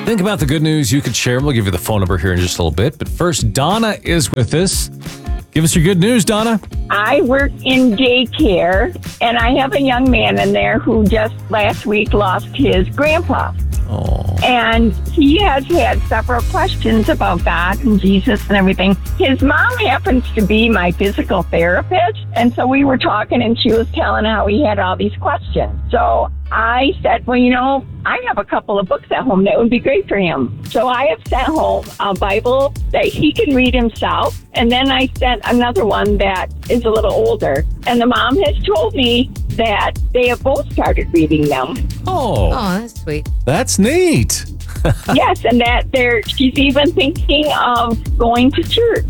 Think about the good news you could share. We'll give you the phone number here in just a little bit. But first, Donna is with us. Give us your good news, Donna. I work in daycare, and I have a young man in there who just last week lost his grandpa. Oh. And he has had several questions about God and Jesus and everything. His mom happens to be my physical therapist, and so we were talking, and she was telling how he had all these questions. So I said, well, I have a couple of books at home that would be great for him. So I have sent home a Bible that he can read himself, and then I sent another one that is a little older. And the mom has told me that they have both started reading them. Oh, that's sweet. That's neat. Yes, and that she's even thinking of going to church.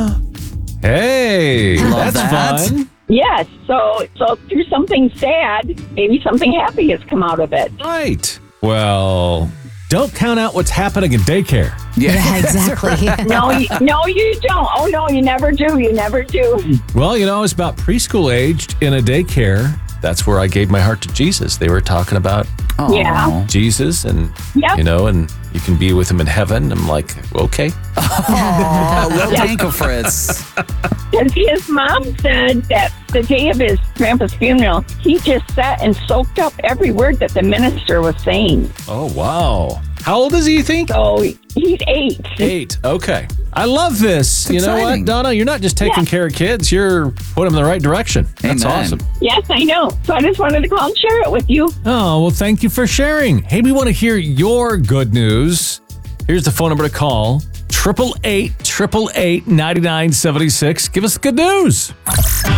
Hey, Love that's that. fun. Yes, so through something sad, maybe something happy has come out of it. Right. Well, don't count out what's happening in daycare. Yeah, exactly. No, you don't. Oh, no, you never do. You never do. Well, I was about preschool aged in a daycare. That's where I gave my heart to Jesus. They were talking about Aw. Yeah. Jesus and, Yep. and you can be with him in heaven. I'm like, okay. Oh, little Danko Fritz. Because his mom said that the day of his grandpa's funeral, he just sat and soaked up every word that the minister was saying. Oh, wow. How old is he, you think? So he's 8. 8. Okay. I love this. You know what, exciting. Donna? You're not just taking care of kids. You're putting them in the right direction. That's Amen. awesome. Yes, I know. So I just wanted to call and share it with you. Oh, well, thank you for sharing. Hey, we want to hear your good news. Here's the phone number to call. 888-888-9976. Give us the good news.